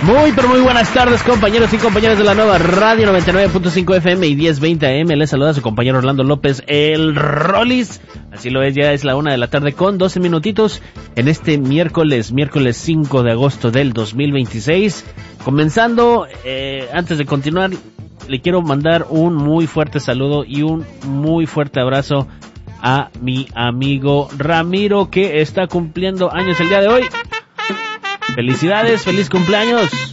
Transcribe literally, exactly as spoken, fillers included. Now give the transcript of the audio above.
Muy, pero muy buenas tardes, compañeros y compañeras de la nueva Radio noventa y nueve punto cinco F M y diez veinte A M. Les saluda a su compañero Orlando López, el Rolis. Así lo es, ya es la una de la tarde con doce minutitos en este miércoles, miércoles cinco de agosto del dos mil veintiséis. Comenzando, eh, antes de continuar, le quiero mandar un muy fuerte saludo y un muy fuerte abrazo a mi amigo Ramiro, que está cumpliendo años el día de hoy. Felicidades, feliz cumpleaños.